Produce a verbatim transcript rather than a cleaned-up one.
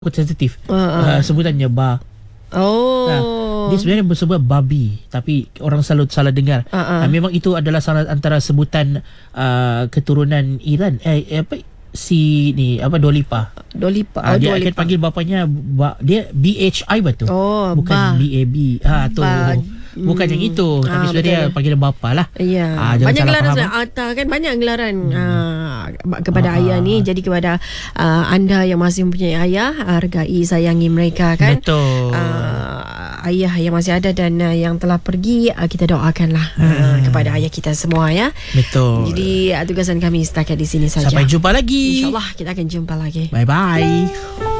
sensitif. Uh-uh. Uh, sebutannya ba. Oh. Nah, dia sebenarnya bersebut babi, tapi orang selalu salah dengar. Uh-uh. Uh, memang itu adalah salah antara sebutan uh, keturunan Iran. Eh, eh apa si ni apa Dolipa. Dolipa. Uh, Oh, dia Dolipa. akan panggil bapanya ba, dia B H I betul. Oh, bukan ba. B A B. Ha tu. Ba. Bukan Hmm. yang itu, tapi Ah, sebenarnya betul. panggil bapa lah. Ya, Ah, jangan banyak salah gelaran faham, sebenarnya. Atta kan banyak gelaran hmm. uh, kepada Ah, ayah ni. Jadi kepada uh, anda yang masih mempunyai ayah, hargai, sayangi mereka kan. Betul. Uh, ayah yang masih ada dan uh, yang telah pergi, uh, kita doakanlah uh, Hmm. kepada ayah kita semua ya. Betul. Jadi uh, tugasan kami setakat di sini saja. Sampai jumpa lagi. InsyaAllah kita akan jumpa lagi. Bye bye.